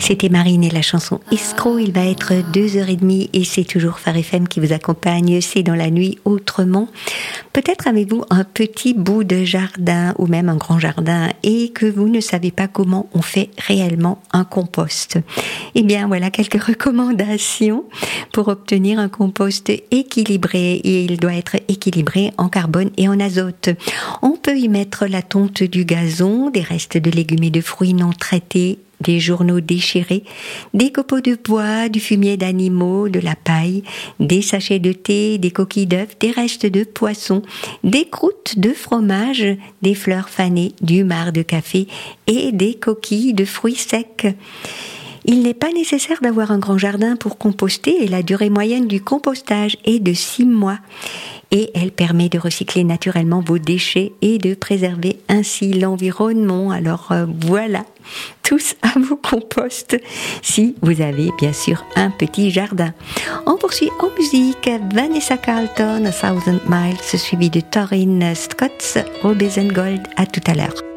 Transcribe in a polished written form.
C'était Marine et la chanson Escroc. Il va être 2h30 et c'est toujours Phare FM qui vous accompagne. C'est dans la nuit autrement. Peut-être avez-vous un petit bout de jardin ou même un grand jardin et que vous ne savez pas comment on fait réellement un compost. Eh bien voilà quelques recommandations pour obtenir un compost équilibré, et il doit être équilibré en carbone et en azote. On peut y mettre la tonte du gazon, des restes de légumes et de fruits non traités, des journaux déchirés, des copeaux de bois, du fumier d'animaux, de la paille, des sachets de thé, des coquilles d'œufs, des restes de poissons, des croûtes de fromage, des fleurs fanées, du marc de café et des coquilles de fruits secs. Il n'est pas nécessaire d'avoir un grand jardin pour composter et la durée moyenne du compostage est de 6 mois. Et elle permet de recycler naturellement vos déchets et de préserver ainsi l'environnement. Alors voilà, tous à vos composts, si vous avez bien sûr un petit jardin. On poursuit en musique, Vanessa Carlton, A Thousand Miles, suivi de Torin Scott, Robes and Gold. À tout à l'heure.